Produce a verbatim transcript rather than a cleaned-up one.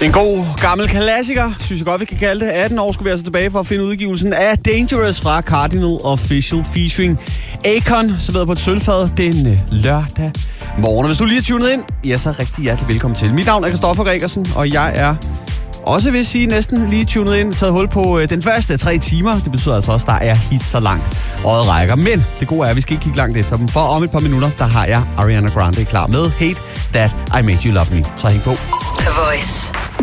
En god gammel klassiker, synes jeg godt, vi kan kalde det. atten år skulle vi altså tilbage for at finde udgivelsen af Dangerous fra Cardinal Official featuring Akon, serveret på et sølvfad den øh, lørdag morgen. Og hvis du lige er tunet ind, ja, så rigtig hjertelig velkommen til. Mit navn er Christoffer Gregersen, og jeg er også, vil sige, næsten lige tunet ind, taget hul på øh, den første tre timer. Det betyder altså også, at der er hit så langt øjet rækker. Men det gode er, at vi skal ikke kigge langt efter dem. For om et par minutter, der har jeg Ariana Grande klar med Hate That I Made You Love Me. Så hæng på. The Voice.